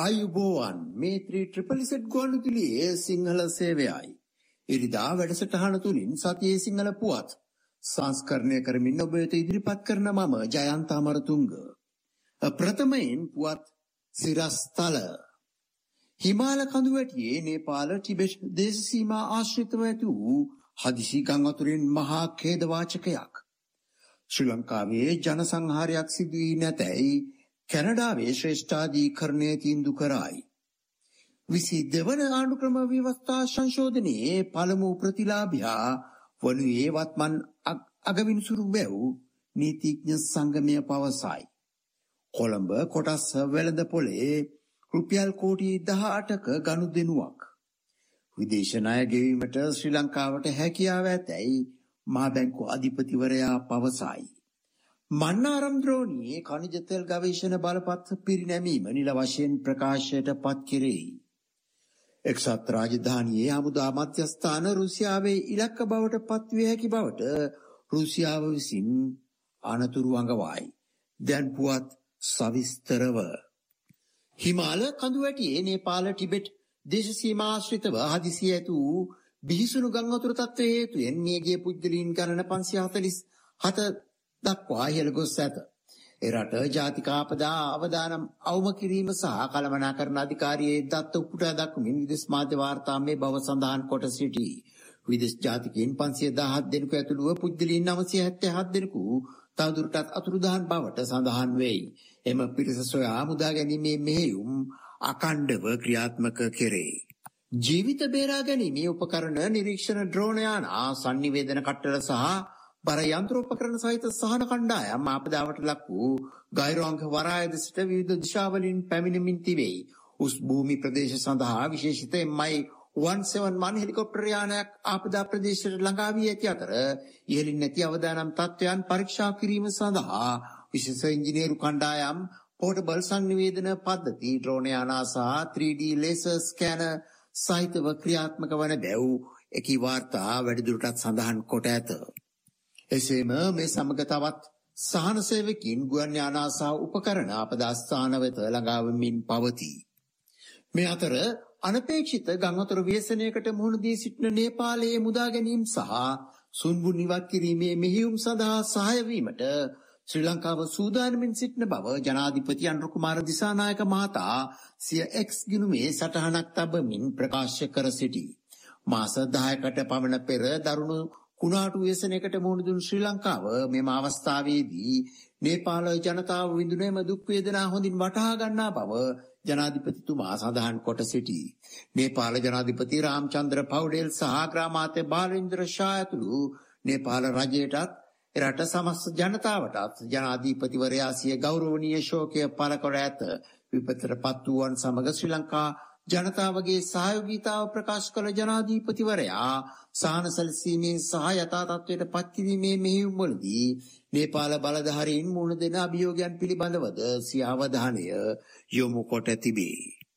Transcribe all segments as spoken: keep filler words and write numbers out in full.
ආයුබෝවන් මේ three triple set ගුවන්විදුලියේ Sinhala සේවයයි. ඉරිදා වැඩසටහන තුලින් සතියේ සිංහල පුවත් සංස්කරණය කරමින් ඔබ වෙත ඉදිරිපත් කරන මම ජයන්ත අමරතුංග. ප්‍රථමයෙන් පුවත් සිරස්තල. හිමාල කඳුවැටියේ නේපාල ටිබෙට් දේශ සීමා ආශ්‍රිතව ඇති වූ හදිසි ගං වතුරින් මහා ඛේදවාචකයක්. ශ්‍රී ලංකාවේ ජනසංහාරයක් සිදු වී නැතැයි කැනඩාවේ ශ්‍රේෂ්ඨාධිකරණය තීන්දුව කරයි. විසි දෙවන ආණ්ඩුක්‍රම ව්‍යවස්ථා සංශෝධනයේ පළමු ප්‍රතිලාභියා වනුයේ වත්මන් අගවිනිසුරු වැව් නීතිඥ සංගමය පවසයි. කොළඹ කොටස් වෙළඳපොලේ රුපියල් කෝටි දහඅටක ගනුදෙනුවක්. විදේශ ණය ගෙවීමට ශ්‍රී ලංකාවට හැකියාව ඇතැයි මහා බැංකු අධිපතිවරයා පවසයි. මන්නාරම් ද්‍රෝණියේ ඛනිජ තෙල් ගවේෂණ බලපත්‍ර පිරිනැමීම නිල වශයෙන් ප්‍රකාශයට පත් කෙරෙයි. එක්සත් රාජධානියේ හමුදා මධ්‍යස්ථාන රුසියාවේ ඉලක්ක බවට පත්විය හැකි බවට රුසියාව විසින් අනතුරු අඟවයි. දැන් පුවත් සවිස්තරව. හිමාල කඳුවැටියේ නේපාල ටිබෙට් දේශ සීමා ආශ්‍රිතව හදිසියේ ඇති වූ බිහිසුණු ගං වතුර තත්ත්වයේ හේතුවෙන් මියගිය පුද්ගලයන් ගණන පන්සිය හතළිස් හත දක්වා ඉහළ ගොස් ඇත. එරට ජාතික ආපදා අවදානම් අවම කිරීම සහ කළමනාකරණ අධිකාරියේ දත්ත උපුටා දක්වමින් විදේශ මාධ්‍ය වාර්තා මේ බව සඳහන් කොට සිටී. විදේශ ජාතිකයන් පන්සිය දහහක් දෙනෙකු ඇතුළුව පුද්ගලයන් නවසිය හැත්තෑ හත් දෙනෙකු තවදුරටත් අතුරුදහන් බවට සඳහන් වෙයි. එම පිරිස සොයා මුදා ගැනීමේ මෙහෙයුම් අඛණ්ඩව ක්‍රියාත්මක කෙරේ. ජීවිත බේරා ගැනීමේ උපකරණ නිරීක්ෂණ ඩ්‍රෝන යාන සංනිවේදන කට්ටල සහ බර යන්ත්‍රෝපකරණ සහිත සහන කණ්ඩායම් ආපදාවට ලක් වූ ගෛරෝංග වරාය දෙසට විවිධ දිශාවලින් පැමිණෙමින් තිබේ. උස් භූමි ප්‍රදේශ සඳහා විශේෂිත එම් අයි සතර් වන හෙලිකොප්ටර් යානයක් ආපදා ප්‍රදේශයට ළඟා වී ඇති අතර ඉහළින් නැති අවදානම් තත්ත්වයන් පරීක්ෂා කිරීම සඳහා විශේෂ ඉංජිනේරු කණ්ඩායම් පෝර්ටබල් සංනිවේදන පද්ධති ඩ්‍රෝන යාන සහ ත්‍රී ඩී ලේසර් ස්කෑනර් සහිතව ක්‍රියාත්මක වන බැව් එකී වාර්තා වැඩිදුරටත් සඳහන් කොට ඇත. එසේම මේ සමග තවත් සහන සේවකින් ගුවන් යාන සහ උපකරණ ආපදා ස්ථාන වෙත ළඟා වෙමින් පවතී. මේ අතර අනපේක්ෂිත ගං වතුර ව්‍යසනයකට මුහුණ දී සිටින නේපාලයේ මුදා ගැනීම සහ සුන්බුන් ඉවත් කිරීමේ මෙහෙයුම් සඳහා සහාය වීමට ශ්‍රී ලංකාව සූදානමින් සිටින බව ජනාධිපති අනුර කුමාර දිසානායක මහතා සිය එක්ස් ගිණුමේ සටහනක් තබමින් ප්‍රකාශ කර සිටී. මාස දහයකට පමණ පෙර දරුණු කුණාටු ව්‍යසනයකට මුහුණ දුන් ශ්‍රී ලංකාව මෙම අවස්ථාවේදී නේපාල ජනතාව විඳින දුක් වේදනා හොඳින් වටහා ගන්නා බව ජනාධිපතිතුමා සඳහන් කොට සිටී. නේපාල ජනාධිපති රාමචන්ද්‍ර පවුඩේල් සහ ග්‍රාමාත්‍ය බාලේන්ද්‍ර ෂා ඇතුළු නේපාල රජයටත් එරට සමස්ත ජනතාවටත් ජනාධිපතිවරයා සිය ගෞරවනීය ශෝකය පළ කර ඇත. විපතට පත් වූවන් සමග ශ්‍රී ලංකා ජනතාවගේ සහයෝගීතාව ප්‍රකාශ කළ ජනාධිපතිවරයා සහන සැලසීමේ සහ යථා තත්ත්වයට පත් කිරීමේ මෙහෙයුම්වලදී නේපාල බලධාරීන් මුහුණ දෙන අභියෝගයන් පිළිබඳවද සිය අවධානය යොමු කොට තිබේ.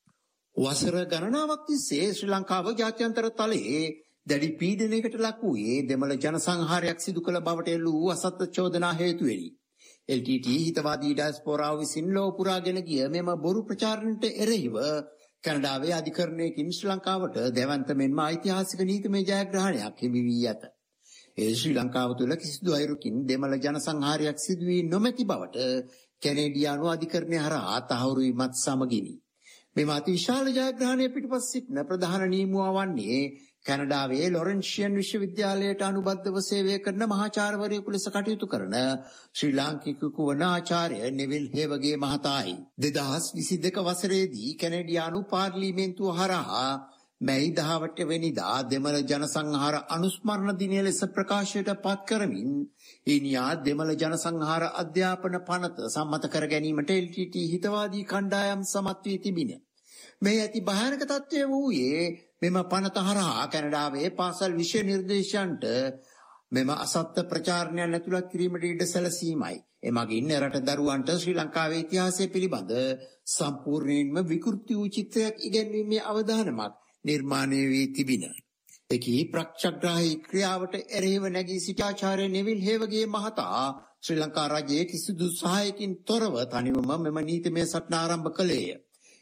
වසර ගණනාවක් තිස්සේ ශ්‍රී ලංකාව ජාත්‍යන්තර තලයේ දැඩි පීඩනයකට ලක් වූයේ දෙමළ ජනසංහාරයක් සිදු කළ බවට එල්ල වූ අසත්‍ය චෝදනා හේතුවෙනි. එල් ටී ටී හිතවාදී ඩයස්පෝරාව විසින් ලෝ පුරාගෙන ගිය මෙම බොරු ප්‍රචාරණයට එරෙහිව කැනඩාවේ අධිකරණයකින් ශ්‍රී ලංකාවට දැවන්ත මෙන්ම ඓතිහාසික නීතිමය ජයග්‍රහණයක් හිමි වී ඇත. ඒ ශ්‍රී ලංකාව තුළ කිසිදු අයුරකින් දෙමළ ජනසංහාරයක් සිදු වී නොමැති බවට කැනේඩියානු අධිකරණය හරහා තහවුරු වීමත් සමගිනි. මෙම අතිවිශාල ජයග්‍රහණය පිටුපස සිටින ප්‍රධාන නියමුවා වන්නේ කැනඩාවේ ලොරෙන්ෂියන් විශ්වවිද්‍යාලයට අනුබද්ධව සේවය කරන මහාචාර්යවරයෙකු ලෙස කටයුතු කරන ශ්‍රී ලාංකිකයෙකු වන ආචාර්ය නෙවිල් හේවගේ මහතායි. දෙදහස් විසි දෙක වසරේදී කැනඩියානු පාර්ලිමේන්තුව හරහා මැයි දහඅට වෙනිදා දෙමළ ජනසංහාර අනුස්මරණ දිනය ලෙස ප්‍රකාශයට පත් කරමින් ඊනියා දෙමළ ජනසංහාර අධ්‍යාපන පනත සම්මත කර ගැනීමට එල් ටී ටී හිතවාදී කණ්ඩායම් සමත් වී තිබිණ. මේ ඇති භයානක තත්ත්වය වූයේ මෙම පනත හරහා කැනඩාවේ පාසල් විෂය නිර්දේශයන්ට මෙම අසත්‍ය ප්‍රචාරණයන් ඇතුළත් කිරීමට ඉඩ සැලසීමයි. එමගින් එරට දරුවන්ට ශ්‍රී ලංකාවේ ඉතිහාසය පිළිබඳ සම්පූර්ණයෙන්ම විකෘති වූ චිත්‍රයක් ඉගැන්වීමේ අවධානමක් නිර්මාණය වී තිබිණ. එකී ප්‍රක්ෂග්‍රාහී ක්‍රියාවට එරෙහිව නැගී සිටි ආචාර්ය නෙවිල් හේවගේ මහතා ශ්‍රී ලංකා රජයේ කිසිදු සහායකින් තොරව තනිවම මෙම නීතිමය සටන ආරම්භ කළේය.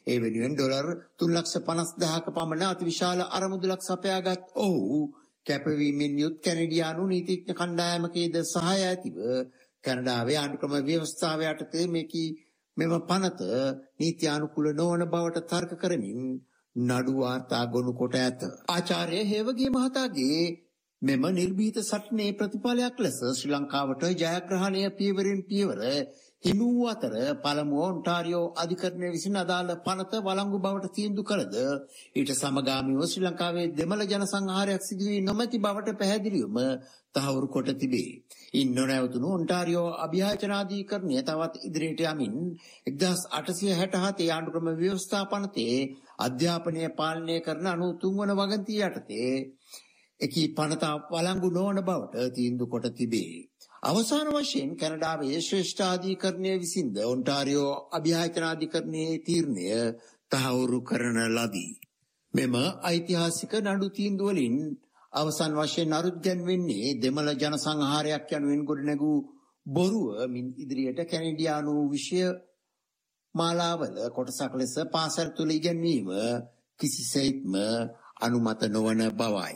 ඒ වෙනුවෙන් ඩොලර් තුන් ලක්ෂ පනස් දහසක පමණ අතිවිශාල අරමුදලක් සපයාගත් ඔහු කැපවීමෙන් යුත් කැනඩියානු නීතිඥ කණ්ඩායමකේද සහාය ඇතිව කැනඩාවේ ආණ්ඩුක්‍රම ව්‍යවස්ථාව යටතේ මේකී මෙම පනත නීත්‍යානුකූල නොවන බවට තර්ක කරමින් නඩු වාර්තා ගොනු කොට ඇත. ආචාර්ය හේවගේ මහතාගේ මෙම නිර්භීත සටනේ ප්‍රතිඵලයක් ලෙස ශ්‍රී ලංකාවට ජයග්‍රහණය පියවරෙන් පියවර හිමි වූ අතර පළමුව ඔන්ටාරියෝ අධිකරණය විසින් අදාළ පනත වළංගු බවට තීන්දුව කළද ඊට සමගාමීව ශ්‍රී ලංකාවේ දෙමළ ජනසංහාරයක් සිදු වී නොමැති බවට පැහැදිලිවම තහවුරු කොට තිබේ. ඉන් නොනැවතුණු ඔන්ටාරියෝ අභියාචනාධිකරණය තවත් ඉදිරියට යමින් එක්දහස් අටසිය හැටහතේ ආණ්ඩුක්‍රම ව්‍යවස්ථා පනතේ අධ්‍යාපනය පාලනය කරන අනූතුන් වන වගන්තිය යටතේ එකී පනත වළංගු නොවන බවට තීන්දුව කොට තිබේ. අවසාන වශයෙන් කැනඩාවේ ශ්‍රේෂ්ඨාධිකරණය විසින්ද ඔන්ටාරියෝ අභියාචනාධිකරණයේ තීරණය තහවුරු කරන ලදී. මෙම ඓතිහාසික නඩු තීන්දුව වලින් අවසන් වශයෙන් අරුත්ගැන්වෙන්නේ දෙමළ ජනසංහාරයක් යනුවෙන් ගොඩනැගූ බොරුව මින් ඉදිරියට කැනඩියානු විෂය මාලාවල කොටසක් ලෙස පාසල් තුළ ඉගැන්වීම කිසිසේත්ම අනුමත නොවන බවයි.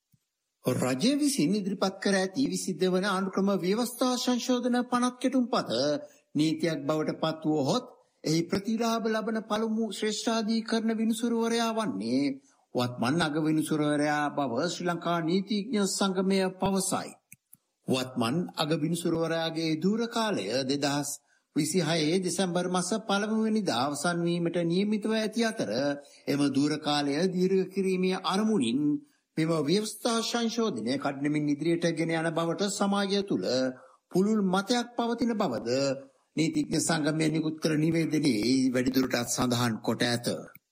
රජය විසින් ඉදිරිපත් කර ඇති විසි දෙවන ආණ්ඩුක්‍රම ව්‍යවස්ථා සංශෝධන පනත් කෙටුම්පත නීතියක් බවට පත් වුවහොත් එහි ප්‍රතිලාභ ලබන පළමු ශ්‍රේෂ්ඨාධිකරණ විනිසුරුවරයා වන්නේ වත්මන් අග විනිසුරුවරයා බව ශ්‍රී ලංකා නීතිඥ සංගමය පවසයි. වත්මන් අග විනිසුරුවරයාගේ දූර කාලය දෙදහස් විසිහයේ දෙසැම්බර් මාස පළමුවෙනිදා අවසන් වීමට නියමිතව ඇති අතර එම දූර කාලය දීර්ඝ කිරීමේ අරමුණින් මෙම ව්‍යවස්ථා සංශෝධනය කඩනමින් ඉදිරියට ගෙන යන බවට සමාජය තුළ පුළුල් මතයක් පවතින බවද නීතිඥ සංගමය නිකුත් කළ නිවේදනයේ වැඩිදුරටත් සඳහන් කොට ඇත.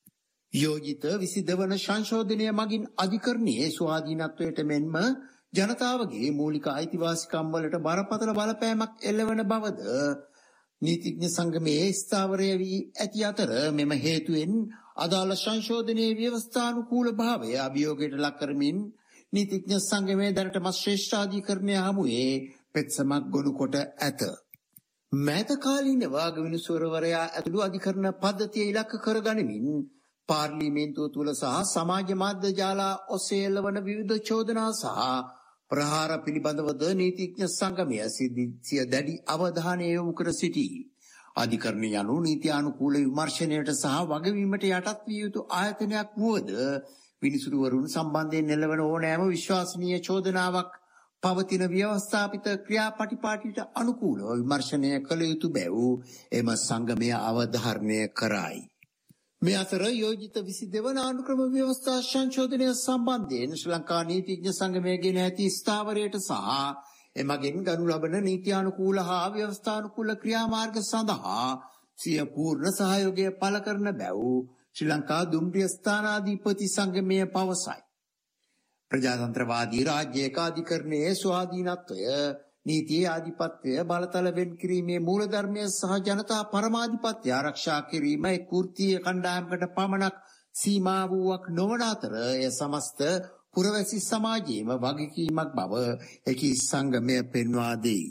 යෝජිත විසි දෙවන සංශෝධනය මගින් අධිකරණයේ ස්වාධීනත්වයට මෙන්ම ජනතාවගේ මූලික අයිතිවාසිකම් වලට බරපතල බලපෑමක් එල්ලවන බවද නීතිඥ සංගමයේ ස්ථාවරය වී ඇති අතර මෙම හේතුවෙන් අදාළ සංශෝධනයේ ව්‍යවස්ථානුකූල භාවය අභියෝගයට ලක් කරමින් නීතිඥ සංගමයේ දැනටම ශ්‍රේෂ්ඨාධිකරණය හමුවේ පෙත්සමක් ගොනු කොට ඇත. මෑත කාලීන වාග විනිසුරුවරයා ඇතුළු අධිකරණ පද්ධතිය ඉලක්ක කරගනිමින් පාර්ලිමේන්තුව තුළ සහ සමාජ මාධ්‍ය ජාල ඔස්සේ එල්ලවන විවිධ චෝදනා සහ ප්‍රහාර පිළිබඳවද නීතිඥ සංගමය සිය දැඩි අවධානය යොමු කර සිටී. අධිකරණ යනු නීත්‍යානුකූල විමර්ශනයට සහ වගවීමට යටත් විය යුතු ආයතනයක් වුවද විනිසුරුවරුන් සම්බන්ධයෙන් එල්ලවන ඕනෑම විශ්වාසනීය චෝදනාවක් පවතින ව්‍යවස්ථාපිත ක්‍රියාපටිපාටියට අනුකූලව විමර්ශනය කළ යුතු බැව් එම සංගමය අවධාරණය කරයි. මේ අතර යෝජිත විසි දෙවන ආණ්ඩුක්‍රම ව්‍යවස්ථා සංශෝධනය සම්බන්ධයෙන් ශ්‍රී ලංකා නීතිඥ සංගමය ගෙන ඇති ස්ථාවරයට සහ එමගින් ගනු ලබන නීත්‍යානුකූල හා ව්‍යවස්ථානුකූල ක්‍රියාමාර්ග සඳහා සිය පූර්ණ සහයෝගය පළ කරන බැව් ශ්‍රී ලංකා දුම්රිය ස්ථානාධිපති සංගමය පවසයි. ප්‍රජාතන්ත්‍රවාදී රාජ්‍යයක අධිකරණයේ ස්වාධීනත්වය නීතියේ ආධිපත්‍යය බලතල වෙන් කිරීමේ මූලධර්මය සහ ජනතා පරමාධිපත්‍ය ආරක්ෂා කිරීම එක් වෘත්තීය කණ්ඩායමකට පමණක් සීමා වූවක් නොවන අතර එය සමස්ත පුරවැසි සමාජයේම වගකීමක් බව එකී සංගමය පෙන්වා දෙයි.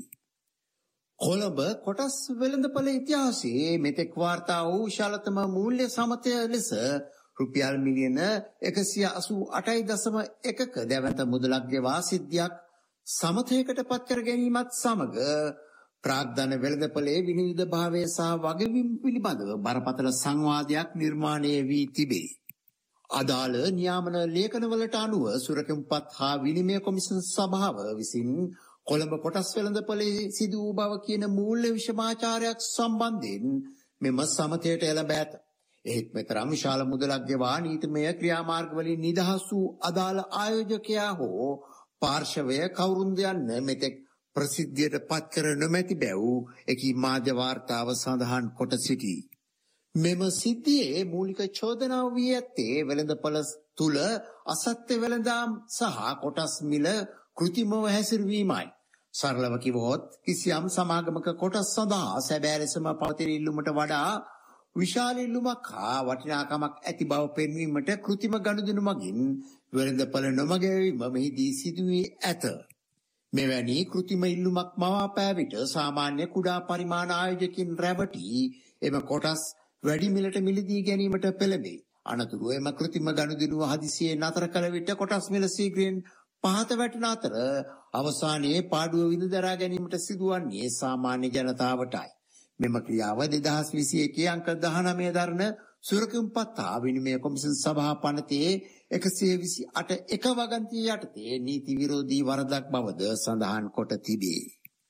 කොළඹ කොටස් වෙළඳපොළ ඉතිහාසයේ මෙතෙක් වාර්තා වූ විශාලතම මූල්‍ය සමතය ලෙස රුපියල් මිලියන එකසිය අසූ අටයි දශම එකක දැවැන්ත මුදලක් ගෙවා සිද්ධියක් සමතයකට පත් කර ගැනීමත් සමග ප්‍රාග්ධන වෙළඳපොළේ විනිවිද භාවය සහ වගවීම් පිළිබඳව බරපතල සංවාදයක් නිර්මාණය වී තිබේ. අදාළ නියාමන ලේඛනවලට අනුව සුරකම්පත් හා විනිමය කොමිසම සභාව විසින් කොළඹ කොටස් වෙළඳපොළේ සිදු වූ බව කියන මූල්‍ය විෂමාචාරයක් සම්බන්ධයෙන් මෙම සමතයට එළඹ ඇත. එහෙත් මෙතරම් විශාල මුදලක් ගෙවා නීතිමය ක්‍රියාමාර්ග වලින් නිදහස් වූ අදාළ ආයෝජකයා හෝ පාර්ශවය කවුරුන්ද යන්න මෙතෙක් ප්‍රසිද්ධියට පත් කර නොමැති බැව් එකී මාධ්‍ය වාර්තාව සඳහන් කොට සිටී. මෙම සිද්ධියේ මූලික චෝදනාව වී ඇත්තේ වෙළඳපොළ තුල අසත්‍ය වෙළඳාම් සහ කොටස් මිල කෘතිමව හැසිරවීමයි. සරලව කිවහොත් කිසියම් සමාගමක කොටස් සඳහා සැබෑ ලෙසම පවතින ඉල්ලුමට වඩා විශාල ඉල්ලුමක් හා වටිනාකමක් ඇති බව පෙන්වීමට කෘතිම ගනුදෙනු මගින් වෙළඳපොළ නොමගැවීම මෙහිදී සිදුවී ඇත. මෙවැනි කෘතිම ඉල්ලුමක් මවාපෑ විට සාමාන්‍ය කුඩා පරිමාණ ආයෝජකින් රැවටි එම කොටස් වැඩි මිලට මිලදී ගැනීමට පෙළඹේ. අනතුරුව එම කෘත්‍රිම ගනුදෙනුව හදිසියේ නතර කළ විට කොටස් මිල ශීඝ්‍රයෙන් පහත වැටෙන අතර අවසානයේ පාඩුව විඳ දරා ගැනීමට සිදුවන්නේ සාමාන්‍ය ජනතාවටයි. මෙම ක්‍රියාව දෙදහස් විසි එකේ අංක දහනවය දරන සුරකිම්පත් හා විනිමය කොමිසම් සභා පනතේ එකසිය විසි අට එක වගන්තිය යටතේ නීති විරෝධී වරදක් බවද සඳහන් කොට තිබේ.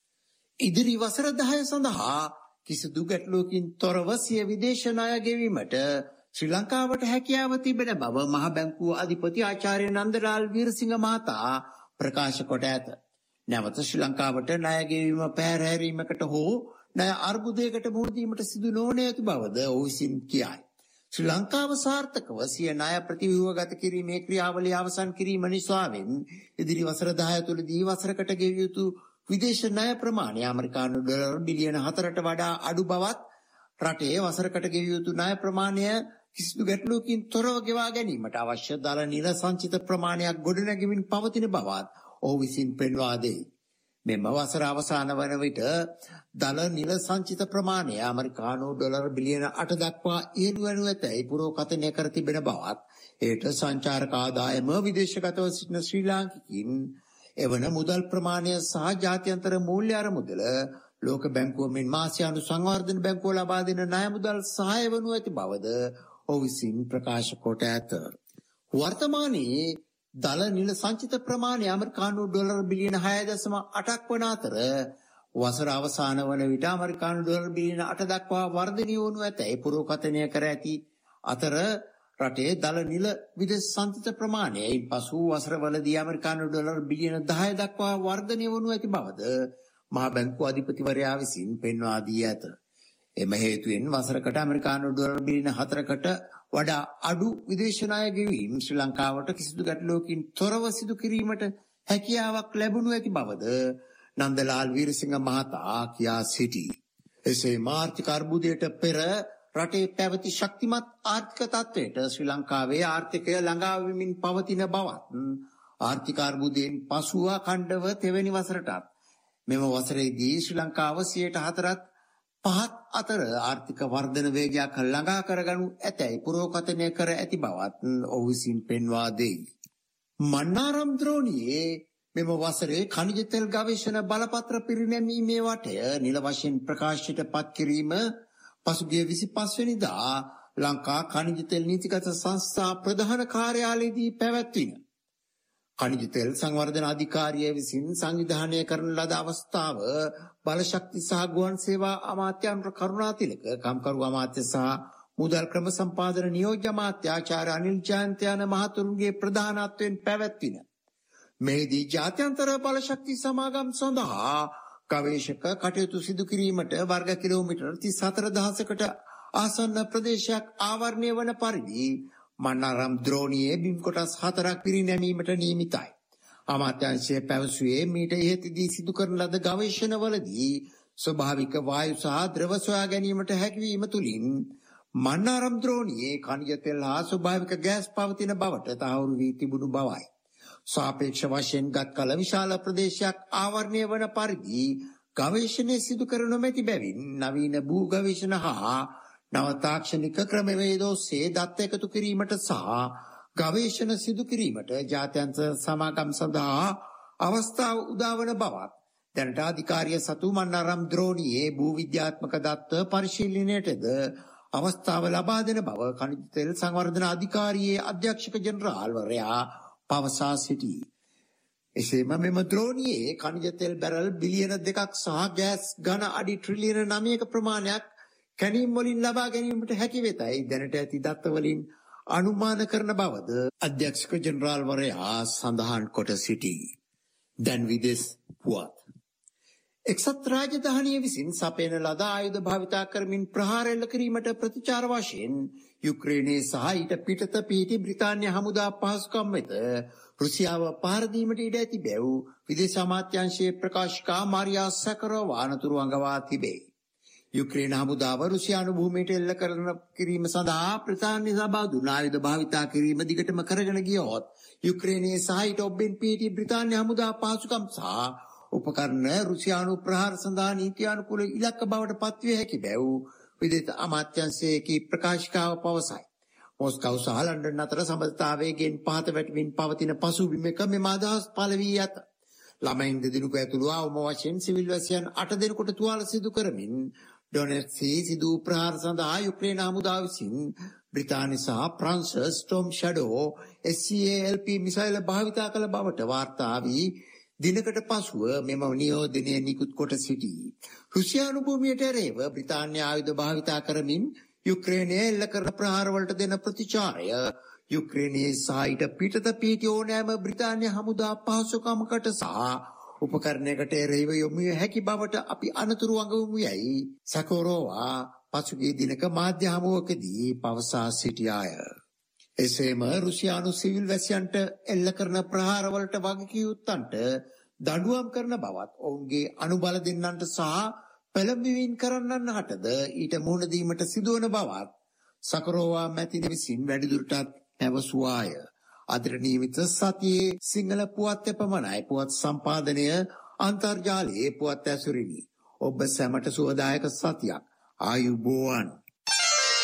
ඉදිරි වසර දහය සඳහා කිසිදු ගැටලුවකින් තොරව සිය විදේශ ණය ගෙවීමට ශ්‍රී ලංකාවට හැකියාව තිබෙන බව මහ බැංකුව අධිපති ආචාර්ය නන්දලාල් වීරසිංහ මහතා ප්‍රකාශ කොට ඇත. නැවත ශ්‍රී ලංකාවට ණය ගෙවීම පැහැරහැරීමකට හෝ ණය අර්බුදයකට මුහුණ දීමට සිදු නොවන යුතු බවද ඔහු විසින් කියයි. ශ්‍රී ලංකාව සාර්ථකව සිය ණය ප්‍රතිව්‍යුහගත කිරීමේ ක්‍රියාවලිය අවසන් කිරීම නිසාවෙන් ඉදිරි වසර දහය තුළදී වසරකට ගෙවිය යුතු විදේශ ණය ප්‍රමාණය ඇමරිකානු ඩොලර් බිලියන හතරට වඩා අඩු බවත් රටේ වසරකට ගෙවිය යුතු ණය ප්‍රමාණය කිසිදු ගැටලුවකින් තොරව ගෙවා ගැනීමට අවශ්‍ය දල නිල සංචිත ප්‍රමාණයක් ගොඩනැගෙමින් පවතින බවත් ඔහු විසින් පෙන්වා දෙයි. මෙම වසර අවසාන වන විට දල නිල සංචිත ප්‍රමාණය ඇමරිකානු ඩොලර් බිලියන අට දක්වා ඉහළ වනු ඇතැයි පුරෝකථනය කර තිබෙන බවත් එයට සංචාරක ආදායම විදේශගතව සිටින ශ්‍රී ලාංකිකින් එවන මුදල් ප්‍රමාණය සහ ජාත්‍යන්තර මූල්‍ය අරමුදල ලෝක බැංකුව මෙන් ආසියානු සංවර්ධන බැංකුව ලබා දෙන ණය මුදල් සහාය වනු ඇති බවද ඔහු විසින් ප්‍රකාශ කොට ඇත. වර්තමානයේ දල නිල සංචිත ප්‍රමාණය ඇමරිකානු ඩොලර් බිලියන හය දශම අටක් වන අතර වසර අවසාන වන විට ඇමරිකානු ඩොලර් බිලියන අට දක්වා වර්ධනය වනු ඇතැයි පුරෝකථනය කර ඇති අතර රටේ දල නිල විදේශ සංචිත ප්‍රමාණයයින් පසු වසරවලදී ඇමරිකානු ඩොලර් බිලියන දහය දක්වා වර්ධනය වනු ඇති බවද මහ බැංකුව අධිපතිවරයා විසින් පෙන්වා දී ඇත. එම හේතුවෙන් වසරකට ඇමරිකානු ඩොලර් බිලියන හතරකට වඩා අඩු විදේශ ණය ගෙවීම් ශ්‍රී ලංකාවට කිසිදු ගැටලුවකින් තොරව සිදු කිරීමට හැකියාවක් ලැබුණු ඇති බවද නන්දලාල් වීරසිංහ මහතා කියා සිටී. එසේ ආර්ථික අර්බුදයට පෙර රටේ පැවති ශක්තිමත් ආර්ථික තත්ත්වයට ශ්‍රී ලංකාවේ ආර්ථිකය ළඟා වෙමින් පවතින බවත් ආර්ථික අර්බුදයෙන් පසුව අඛණ්ඩව තෙවැනි වසරටත් මෙම වසරේදී ශ්‍රී ලංකාව සියයට හතරත් පහත් අතර ආර්ථික වර්ධන වේගයක් ළඟා කරගනු ඇතැයි පුරෝකථනය කර ඇති බවත් ඔහු විසින් පෙන්වා දෙයි. මන්නාරම් ද්‍රෝණියේ මෙම වසරේ ඛනිජ තෙල් ගවේෂණ බලපත්‍ර පිරිනැමීමේ වටය නිල වශයෙන් ප්‍රකාශයට පත් කිරීම පසුගිය විසිපස් වෙනිදා ලංකා ඛනිජ තෙල් නීතිගත සංස්ථා ප්‍රධාන කාර්යාලයේදී පැවැත්වින. ඛනිජ තෙල් සංවර්ධන අධිකාරිය විසින් සංවිධානය කරන ලද අවස්ථාව බලශක්ති සහ ගුවන් සේවා අමාත්‍යාංශ කරුණාතිලක කම්කරු අමාත්‍ය සහ මුදල් ක්‍රම සම්පාදන නියෝජ්‍ය අමාත්‍ය ආචාර්ය අනිල් ජයන්ත යන මහතුරුන්ගේ ප්‍රධානත්වයෙන් පැවැත්වින. මෙහිදී ජාත්‍යන්තර බලශක්ති සමාගම් සඳහා ගවේෂක කටයුතු සිදු කිරීමට වර්ග කිලෝමීටර් තිස් හතර දහසකට ආසන්න ප්‍රදේශයක් ආවරණය වන පරිදි මන්නාරම් ද්‍රෝණියේ බිම් කොටස් හතරක් පිරිනැමීමට නියමිතයි. අමාත්‍යාංශය පැවසුවේ මීට ඉහතදී සිදු කරන ලද ගවේෂණවලදී ස්වභාවික වායු සහ ද්‍රව සොයා ගැනීමට හැකියවීම තුළින් මන්නාරම් ද්‍රෝණියේ ඛනිජ තෙල් හා ස්වභාවික ගෑස් පවතින බවට තහවුරු වී තිබුණු බවයි. සාපේක්ෂ වශයෙන් ගත් කල විශාල ප්‍රදේශයක් ආවරණය වන පරිදි ගවේෂණය සිදු කර නොමැති බැවින් නවීන භූ ගවේෂණ හා නව තාක්ෂණික ක්‍රමවේද ඔස්සේ දත්ත එකතු කිරීමට සහ ගවේෂණ සිදු කිරීමට ජාත්‍යන්තර සමාගම් සඳහා අවස්ථාව උදාවන බවත් දැනට අධිකාරිය සතු මන්නාරම් ද්‍රෝණියේ භූ විද්‍යාත්මක දත්ත පරිශීලනයටද අවස්ථාව ලබා දෙන බව ඛනිජ තෙල් සංවර්ධන අධිකාරියේ අධ්‍යක්ෂක ජෙනරාල්වරයා පවසා සිටී. එසේම මෙම ද්‍රෝණියේ ඛනිජ තෙල් බැරල් බිලියන දෙකක් සහ ගෑස් ඝන අඩි ට්‍රිලියන නවයක ප්‍රමාණයක් කැණීම් වලින් ලබා ගැනීමට හැකි වෙතයි දැනට ඇති දත්ත වලින් අනුමාන කරන බවද අධ්‍යක්ෂක ජෙනරාල්වරයා සඳහන් කොට සිටී. දැන් විදේශ පුවත්. එක්සත් රාජධානිය විසින් සපයන ලද ආයුධ භාවිතා කරමින් ප්‍රහාර එල්ල කිරීමට ප්‍රතිචාර වශයෙන් යුක්‍රේනයේ සහ ඊට පිටත පිහිටි බ්‍රිතාන්‍ය හමුදා පහසුකම් වෙත රුසියාව පහර දීමට ඉඩ ඇති බැව් විදේශ අමාත්‍යාංශයේ ප්‍රකාශිකා මාරියා සැකරෝවා අනතුරු අඟවා තිබේ. යුක්‍රේන හමුදාව රුසියානු භූමියට එල්ල කරන කිරීම සඳහා බ්‍රිතාන්‍ය සභාව දුන් ආයුධ භාවිතා කිරීම දිගටම කරගෙන ගියොත් යුක්‍රේනයේ සහ ඊට ඔබෙන් පිහිටි බ්‍රිතාන්‍ය හමුදා පහසුකම් සහ උපකරණ රුසියානු ප්‍රහාර සඳහා නීතියානුකූල ඉලක්ක බවට පත්විය හැකි බැව් විදේශ අමාත්‍යාංශයේ ප්‍රකාශිකාව පවසයි. මොස්කව් සහ ලන්ඩන් අතර සබඳතාවයෙන් පහත වැටමින් පවතින පසුබිමක මෙම අදහස් පළ වී ඇත. ළමයින් දෙදෙනෙකු ඇතුළු අවම වශයෙන් සිවිල් වැසියන් අට දෙනෙකුට තුවාල සිදු කරමින් ඩොනෙට්ස්කී සිදු ප්‍රහාර සඳහා යුක්‍රේන හමුදාව විසින් බ්‍රිතාන්‍ය සහ ප්‍රංශ ස්ටෝම් ෂැඩෝ එස් සී ඒ එල් පී මිසයිල භාවිතා කළ බවට වාර්තා වී දිනකට පසුව මෙම නියෝජනය නිකුත් කොට සිටී. රුසියානු භූමියට එරෙහිව බ්‍රිතාන්‍ය ආයුධ භාවිතා කරමින් යුක්‍රේනයේ එල්ල කරන ප්‍රහාරවලට දෙන ප්‍රතිචාරය යුක්‍රේනයේ සහ ඊට පිටත පිහිටි ඕනෑම බ්‍රිතාන්‍ය හමුදා පහසුකමකට සහ උපකරණයකට එරෙහිව යොමු හැකි බවට අපි අනතුරු වගවමු යයි සකෝරෝවා පසුගිය දිනක මාධ්‍ය හමුවකදී පවසා සිටියාය. එසේම රුසියානු සිවිල් වැසියන්ට එල්ල කරන ප්‍රහාරවලට වගකියුත්තන්ට දඬුවම් කරන බවත් ඔවුන්ගේ අනුබල දෙන්නන්ට සහ පෙළඹවීම් කරන්නන් හටද ඊට මුහුණ දීමට සිදුවන බවත් සකරෝවා මැතිණිය විසින් වැඩිදුරටත් පැවසුවාය. අදට නියමිත සතියේ සිංහල පුවත් එපමණයි. පුවත් සම්පාදනය අන්තර්ජාලයේ පුවත් ඇසුරිනි. ඔබ සැමට සුවදායක සතියක්. ආයුබෝවන්.